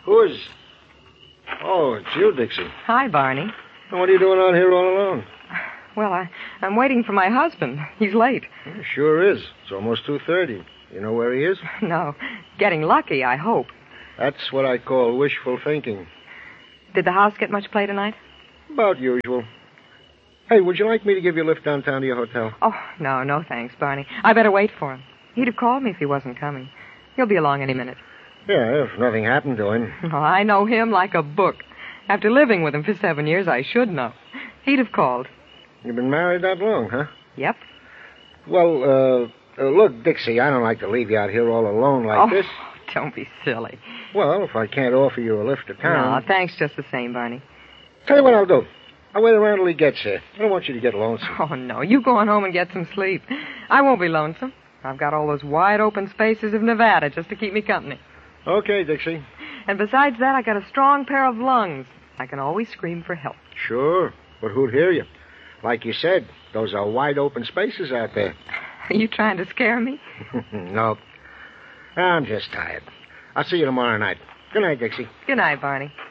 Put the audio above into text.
Who is... Oh, it's you, Dixie. Hi, Barney. What are you doing out here all alone? Well, I'm waiting for my husband. He's late. It sure is. It's almost 2:30. You know where he is? No. Getting lucky, I hope. That's what I call wishful thinking. Did the house get much play tonight? About usual. Hey, would you like me to give you a lift downtown to your hotel? Oh, no thanks, Barney. I better wait for him. He'd have called me if he wasn't coming. He'll be along any minute. Yeah, if nothing happened to him. Oh, I know him like a book. After living with him for 7 years, I should know. He'd have called. You've been married that long, huh? Yep. Well, look, Dixie, I don't like to leave you out here all alone like this. Don't be silly. Well, if I can't offer you a lift to town... No, thanks just the same, Barney. Tell you what I'll do. I'll wait around till he gets here. I don't want you to get lonesome. Oh, no. You go on home and get some sleep. I won't be lonesome. I've got all those wide open spaces of Nevada just to keep me company. Okay, Dixie. And besides that, I got a strong pair of lungs. I can always scream for help. Sure, but who'd hear you? Like you said, those are wide open spaces out there. Are you trying to scare me? No. I'm just tired. I'll see you tomorrow night. Good night, Dixie. Good night, Barney.